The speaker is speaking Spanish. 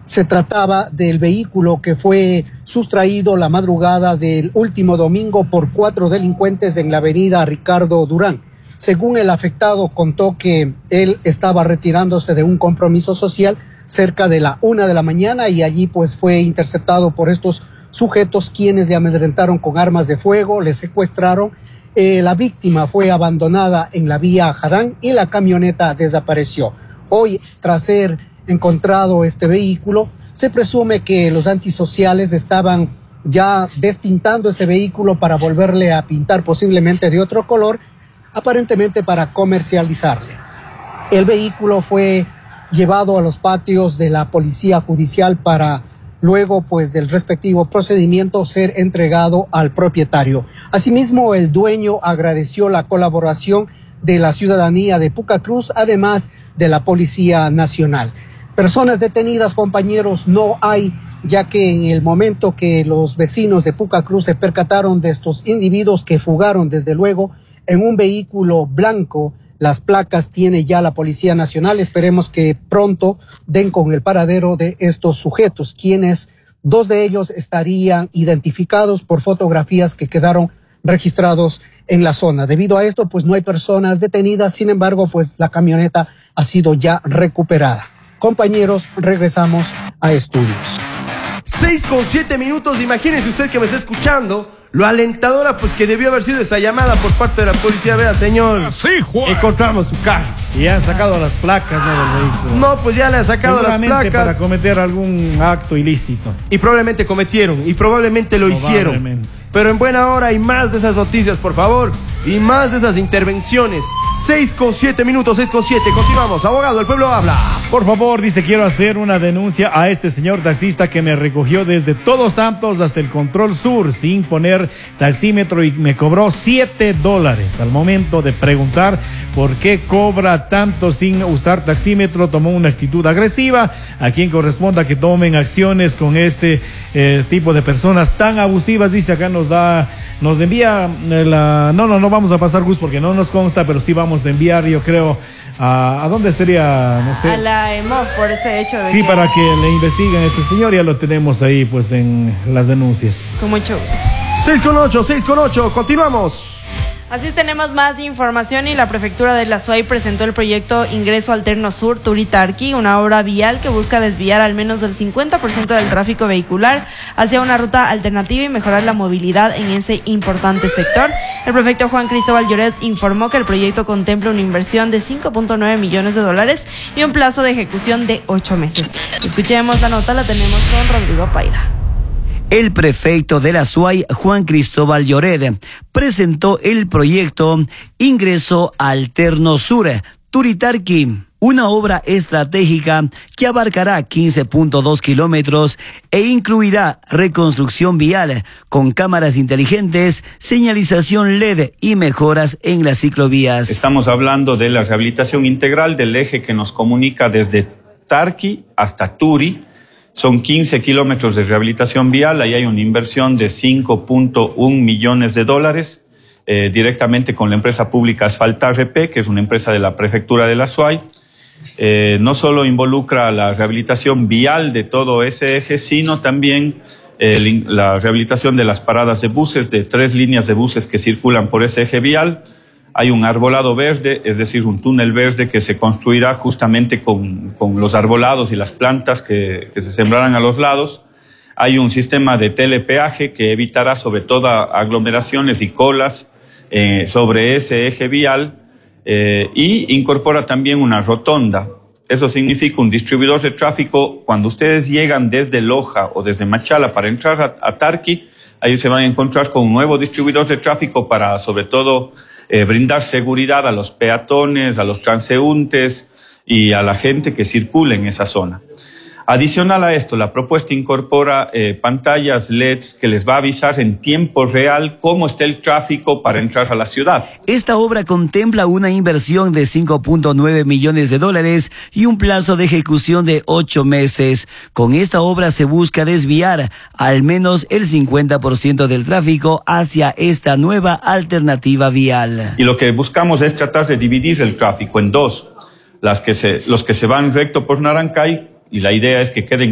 Se trataba del vehículo que fue sustraído la madrugada del último domingo por 4 delincuentes en la avenida Ricardo Durán. Según el afectado, contó que él estaba retirándose de un compromiso social cerca de la 1 de la mañana y allí pues fue interceptado por estos sujetos quienes le amedrentaron con armas de fuego, le secuestraron. La víctima fue abandonada en la vía Jadán y la camioneta desapareció. Hoy, tras ser encontrado este vehículo, se presume que los antisociales estaban ya despintando este vehículo para volverle a pintar posiblemente de otro color, aparentemente para comercializarle. El vehículo fue llevado a los patios de la Policía Judicial para luego pues del respectivo procedimiento ser entregado al propietario. Asimismo, el dueño agradeció la colaboración de la ciudadanía de Pucacruz, además de la Policía Nacional. Personas detenidas, compañeros, no hay, ya que en el momento que los vecinos de Pucacruz se percataron de estos individuos que fugaron desde luego en un vehículo blanco, las placas tiene ya la Policía Nacional. Esperemos que pronto den con el paradero de estos sujetos, quienes 2 de ellos estarían identificados por fotografías que quedaron registrados en la zona. Debido a esto, pues no hay personas detenidas, sin embargo, pues la camioneta ha sido ya recuperada. Compañeros, regresamos a estudios. 6:07, imagínense usted que me está escuchando, lo alentadora pues que debió haber sido esa llamada por parte de la policía. Vea, señor, sí, Juan, encontramos su carro. Y han sacado las placas, ¿no?, del vehículo. No, pues ya le han sacado las placas. Para cometer algún acto ilícito. Y probablemente cometieron, y probablemente lo hicieron. Pero en buena hora hay más de esas noticias, por favor, y más de esas intervenciones. 6:07, 6:07, continuamos. Abogado, el pueblo habla. Por favor, dice, quiero hacer una denuncia a este señor taxista que me recogió desde Todos Santos hasta el Control Sur sin poner taxímetro y me cobró $7. Al momento de preguntar por qué cobra tanto sin usar taxímetro, tomó una actitud agresiva. A quien corresponda que tomen acciones con este tipo de personas tan abusivas. Dice acá nos envía no vamos a pasar, Gus, porque no nos consta, pero sí vamos a enviar, yo creo, ¿a dónde sería? No sé. A la EMOF por este hecho de sí, para que le investiguen a este señor. Ya lo tenemos ahí pues en las denuncias. Con mucho gusto. 6:08, continuamos. Así tenemos más información y la prefectura de La Suay presentó el proyecto Ingreso Alterno Sur Turitarqui, una obra vial que busca desviar al menos el 50% del tráfico vehicular hacia una ruta alternativa y mejorar la movilidad en ese importante sector. El prefecto Juan Cristóbal Lloret informó que el proyecto contempla una inversión de $5.9 millones y un plazo de ejecución de 8 meses. Escuchemos la nota, la tenemos con Rodrigo Paida. El prefecto de La Suay, Juan Cristóbal Lloret, presentó el proyecto Ingreso Alterno Sur Turitarqui, una obra estratégica que abarcará 15.2 kilómetros e incluirá reconstrucción vial con cámaras inteligentes, señalización LED y mejoras en las ciclovías. Estamos hablando de la rehabilitación integral del eje que nos comunica desde Tarqui hasta Turi. Son 15 kilómetros de rehabilitación vial. Ahí hay una inversión de $5.1 millones directamente con la empresa pública Asfaltar RP, que es una empresa de la prefectura de La Suay. No solo involucra la rehabilitación vial de todo ese eje, sino también la rehabilitación de las paradas de buses, de 3 líneas de buses que circulan por ese eje vial. Hay un arbolado verde, es decir, un túnel verde que se construirá justamente con los arbolados y las plantas que se sembrarán a los lados. Hay un sistema de telepeaje que evitará sobre todo aglomeraciones y colas sobre ese eje vial y incorpora también una rotonda. Eso significa un distribuidor de tráfico. Cuando ustedes llegan desde Loja o desde Machala para entrar a Tarqui, ahí se van a encontrar con un nuevo distribuidor de tráfico para sobre todo brindar seguridad a los peatones, a los transeúntes y a la gente que circula en esa zona. Adicional a esto, la propuesta incorpora pantallas LEDs que les va a avisar en tiempo real cómo está el tráfico para entrar a la ciudad. Esta obra contempla una inversión de $5.9 millones y un plazo de ejecución de 8 meses. Con esta obra se busca desviar al menos el 50% del tráfico hacia esta nueva alternativa vial. Y lo que buscamos es tratar de dividir el tráfico en 2. Los que se van recto por Narancay, y la idea es que queden